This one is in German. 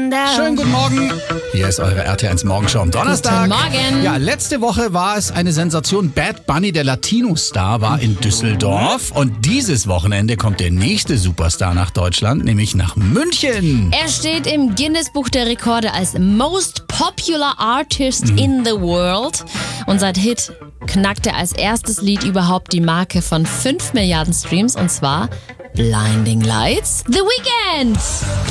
down. Schönen guten Morgen. Hier ist eure RT1 Morgenshow am Donnerstag. Guten Morgen. Ja, letzte Woche war es eine Sensation. Bad Bunny, der Latino-Star, war in Düsseldorf. Und dieses Wochenende kommt der nächste Superstar nach Deutschland, nämlich nach München. Er steht im Guinness-Buch der Rekorde als Most Popular Artist in the World. Und seit Hit knackt er als erstes Lied überhaupt die Marke von 5 Milliarden Streams. Und zwar Blinding Lights, The Weeknd.